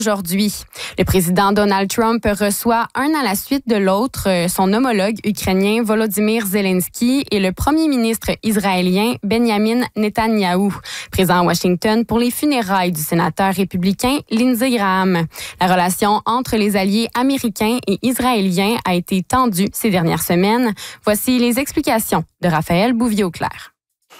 Aujourd'hui, le président Donald Trump reçoit un à la suite de l'autre son homologue ukrainien Volodymyr Zelensky et le premier ministre israélien Benjamin Netanyahou, présent à Washington pour les funérailles du sénateur républicain Lindsey Graham. La relation entre les alliés américains et israéliens a été tendue ces dernières semaines. Voici les explications de Raphaël Bouvier-Auclair.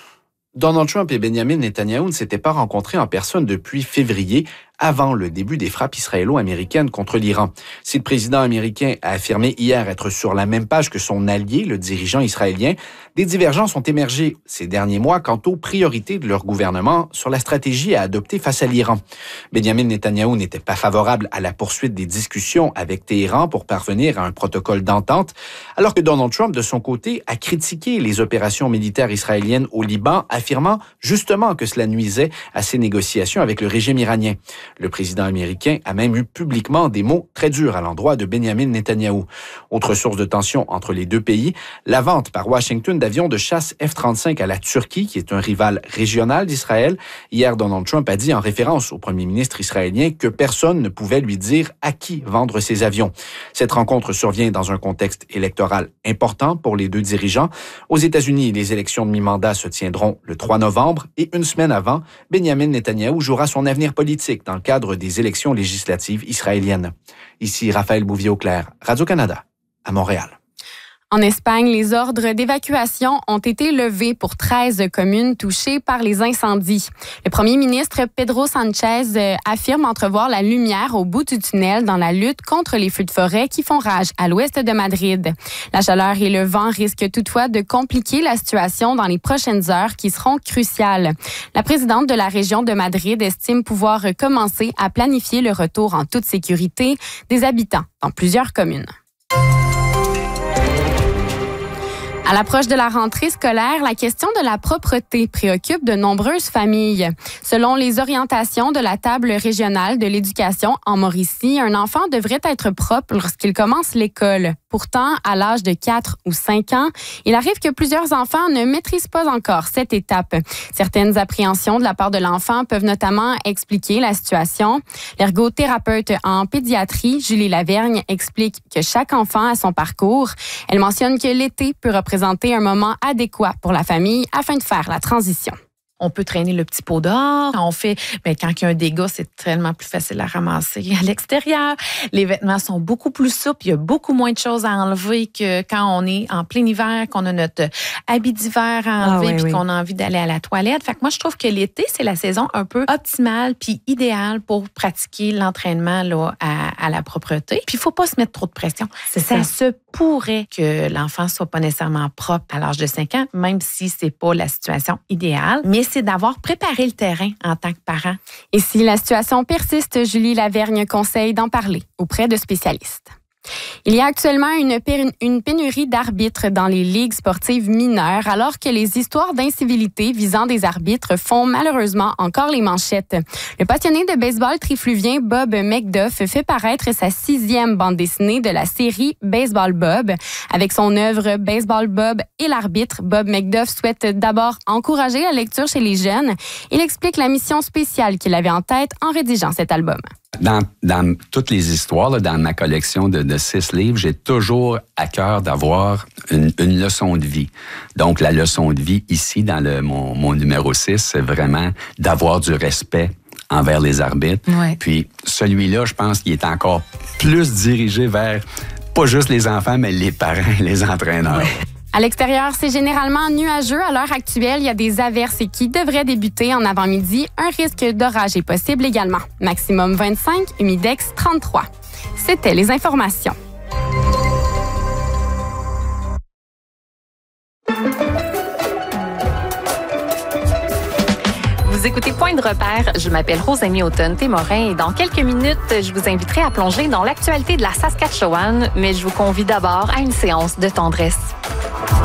Donald Trump et Benjamin Netanyahou ne s'étaient pas rencontrés en personne depuis février, avant le début des frappes israélo-américaines contre l'Iran. Si le président américain a affirmé hier être sur la même page que son allié, le dirigeant israélien, des divergences ont émergé ces derniers mois quant aux priorités de leur gouvernement sur la stratégie à adopter face à l'Iran. Benjamin Netanyahou n'était pas favorable à la poursuite des discussions avec Téhéran pour parvenir à un protocole d'entente, alors que Donald Trump, de son côté, a critiqué les opérations militaires israéliennes au Liban, affirmant justement que cela nuisait à ses négociations avec le régime iranien. Le président américain a même eu publiquement des mots très durs à l'endroit de Benjamin Netanyahou. Autre source de tension entre les deux pays, la vente par Washington d'avions de chasse F-35 à la Turquie, qui est un rival régional d'Israël. Hier, Donald Trump a dit en référence au premier ministre israélien que personne ne pouvait lui dire à qui vendre ces avions. Cette rencontre survient dans un contexte électoral important pour les deux dirigeants. Aux États-Unis, les élections de mi-mandat se tiendront le 3 novembre et une semaine avant, Benjamin Netanyahou jouera son avenir politique dans le cadre des élections législatives israéliennes. Ici Raphaël Bouvier-Auclair, Radio-Canada, à Montréal. En Espagne, les ordres d'évacuation ont été levés pour 13 communes touchées par les incendies. Le premier ministre Pedro Sánchez affirme entrevoir la lumière au bout du tunnel dans la lutte contre les feux de forêt qui font rage à l'ouest de Madrid. La chaleur et le vent risquent toutefois de compliquer la situation dans les prochaines heures qui seront cruciales. La présidente de la région de Madrid estime pouvoir commencer à planifier le retour en toute sécurité des habitants dans plusieurs communes. À l'approche de la rentrée scolaire, la question de la propreté préoccupe de nombreuses familles. Selon les orientations de la table régionale de l'éducation en Mauricie, un enfant devrait être propre lorsqu'il commence l'école. Pourtant, à l'âge de 4 ou 5 ans, il arrive que plusieurs enfants ne maîtrisent pas encore cette étape. Certaines appréhensions de la part de l'enfant peuvent notamment expliquer la situation. L'ergothérapeute en pédiatrie, Julie Lavergne, explique que chaque enfant a son parcours. Elle mentionne que l'été peut représenter un moment adéquat pour la famille afin de faire la transition. On peut traîner le petit pot dehors. Quand il y a un dégât, c'est tellement plus facile à ramasser à l'extérieur. Les vêtements sont beaucoup plus souples. Il y a beaucoup moins de choses à enlever que quand on est en plein hiver, qu'on a notre habit d'hiver à enlever puis qu'on a envie d'aller à la toilette. Fait que moi, je trouve que l'été, c'est la saison un peu optimale puis idéale pour pratiquer l'entraînement là, à la propreté. Puis il faut pas se mettre trop de pression. Ça se pourrait que l'enfant soit pas nécessairement propre à l'âge de 5 ans, même si c'est pas la situation idéale. Mais c'est d'avoir préparé le terrain en tant que parent. Et si la situation persiste, Julie Lavergne conseille d'en parler auprès de spécialistes. Il y a actuellement une pénurie d'arbitres dans les ligues sportives mineures, alors que les histoires d'incivilité visant des arbitres font malheureusement encore les manchettes. Le passionné de baseball trifluvien Bob Macduff fait paraître sa 6e bande dessinée de la série Baseball Bob. Avec son œuvre Baseball Bob et l'arbitre, Bob Macduff souhaite d'abord encourager la lecture chez les jeunes. Il explique la mission spéciale qu'il avait en tête en rédigeant cet album. Dans toutes les histoires, là, dans ma collection de 6 livres, j'ai toujours à cœur d'avoir une leçon de vie. Donc, la leçon de vie ici, dans mon numéro 6, c'est vraiment d'avoir du respect envers les arbitres. Ouais. Puis, celui-là, je pense qu'il est encore plus dirigé vers pas juste les enfants, mais les parents et les entraîneurs. Ouais. À l'extérieur, c'est généralement nuageux. À l'heure actuelle, il y a des averses qui devraient débuter en avant-midi. Un risque d'orage est possible également. Maximum 25, humidex 33. C'était les informations. Vous écoutez Point de repère, je m'appelle Rosamie Automne-Témorin et dans quelques minutes, je vous inviterai à plonger dans l'actualité de la Saskatchewan, mais je vous convie d'abord à une séance de tendresse.